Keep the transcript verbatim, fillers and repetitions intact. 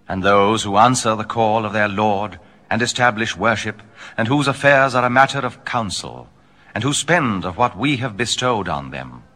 And those who answer the call of their Lord and establish worship, and whose affairs are a matter of counsel, and who spend of what we have bestowed on them,